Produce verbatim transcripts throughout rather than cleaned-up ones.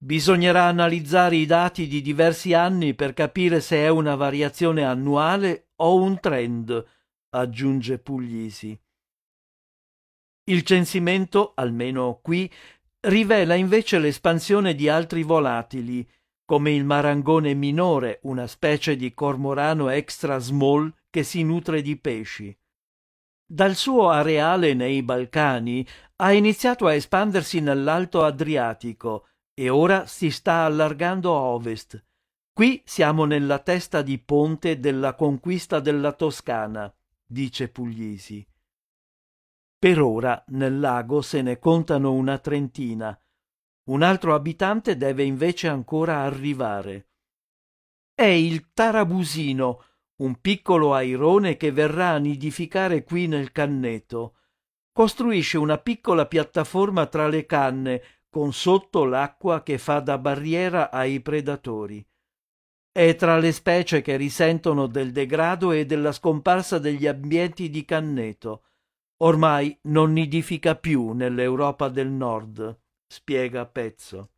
Bisognerà analizzare i dati di diversi anni per capire se è una variazione annuale o un trend, aggiunge Puglisi. Il censimento, almeno qui, rivela invece l'espansione di altri volatili, come il marangone minore, una specie di cormorano extra small che si nutre di pesci. Dal suo areale nei Balcani ha iniziato a espandersi nell'Alto Adriatico e ora si sta allargando a ovest. Qui siamo nella testa di ponte della conquista della Toscana, dice Puglisi. Per ora nel lago se ne contano una trentina. Un altro abitante deve invece ancora arrivare. È il tarabusino, un piccolo airone che verrà a nidificare qui nel canneto. Costruisce una piccola piattaforma tra le canne, con sotto l'acqua che fa da barriera ai predatori. È tra le specie che risentono del degrado e della scomparsa degli ambienti di canneto. Ormai non nidifica più nell'Europa del Nord, spiega Pezzo.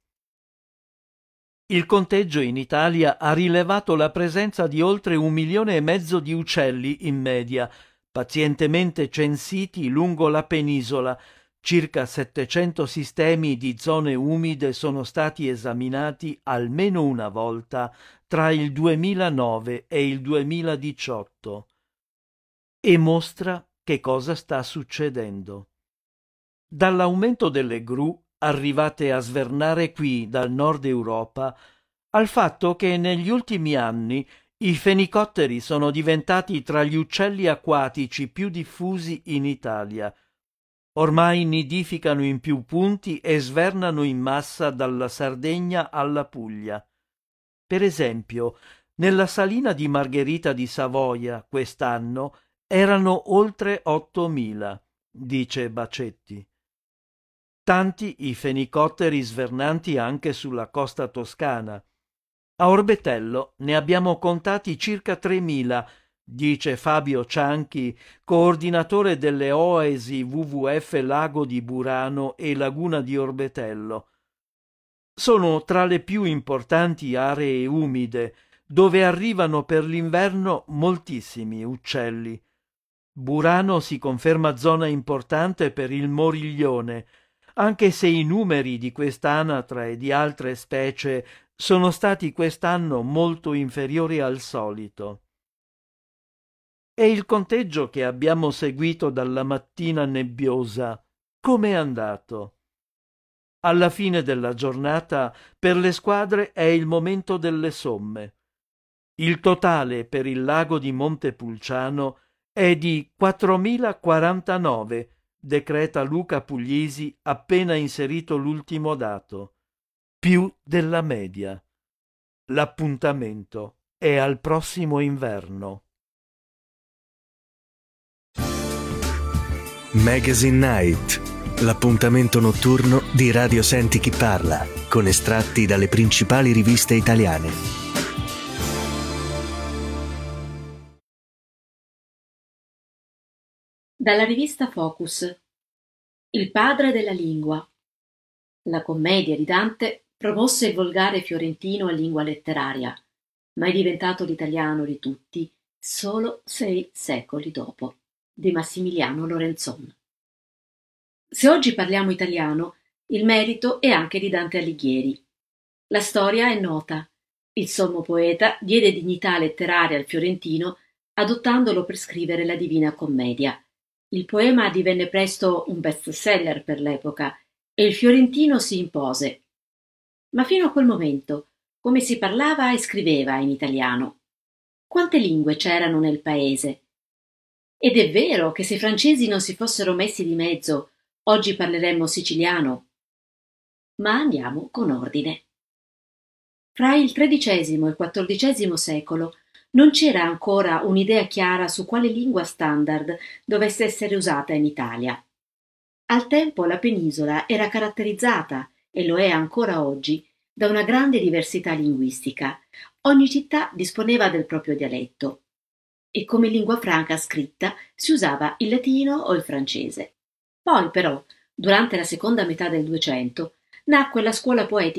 Il conteggio in Italia ha rilevato la presenza di oltre un milione e mezzo di uccelli in media, pazientemente censiti lungo la penisola. Circa settecento sistemi di zone umide sono stati esaminati almeno una volta tra il duemilanove e il duemiladiciotto. E mostra che cosa sta succedendo. Dall'aumento delle gru arrivate a svernare qui dal nord Europa al fatto che negli ultimi anni i fenicotteri sono diventati tra gli uccelli acquatici più diffusi in Italia. Ormai nidificano in più punti e svernano in massa dalla Sardegna alla Puglia. Per esempio, nella salina di Margherita di Savoia quest'anno erano oltre ottomila, dice Bacetti. Tanti i fenicotteri svernanti anche sulla costa toscana. A Orbetello ne abbiamo contati circa tremila, dice Fabio Cianchi, coordinatore delle Oasi W W F Lago di Burano e Laguna di Orbetello. Sono tra le più importanti aree umide, dove arrivano per l'inverno moltissimi uccelli. Burano si conferma zona importante per il moriglione, anche se i numeri di quest'anatra e di altre specie sono stati quest'anno molto inferiori al solito. E il conteggio che abbiamo seguito dalla mattina nebbiosa, com'è andato? Alla fine della giornata per le squadre è il momento delle somme. Il totale per il lago di Montepulciano è di quattromilaquarantanove, decreta Luca Puglisi appena inserito l'ultimo dato, più della media. L'appuntamento è al prossimo inverno. Magazine Night, l'appuntamento notturno di Radio Senti Chi Parla, con estratti dalle principali riviste italiane. Dalla rivista Focus. Il padre della lingua. La commedia di Dante promosse il volgare fiorentino a lingua letteraria, ma è diventato l'italiano di tutti solo sei secoli dopo, di Massimiliano Lorenzon. Se oggi parliamo italiano, il merito è anche di Dante Alighieri. La storia è nota. Il sommo poeta diede dignità letteraria al fiorentino adottandolo per scrivere la Divina Commedia. Il poema divenne presto un bestseller per l'epoca e il fiorentino si impose. Ma fino a quel momento, come si parlava e scriveva in italiano? Quante lingue c'erano nel paese? Ed è vero che se i francesi non si fossero messi di mezzo, oggi parleremmo siciliano. Ma andiamo con ordine. Fra il tredicesimo e il quattordicesimo secolo non c'era ancora un'idea chiara su quale lingua standard dovesse essere usata in Italia. Al tempo la penisola era caratterizzata, e lo è ancora oggi, da una grande diversità linguistica. Ogni città disponeva del proprio dialetto e come lingua franca scritta si usava il latino o il francese. Poi però, durante la seconda metà del Duecento, nacque la scuola poetica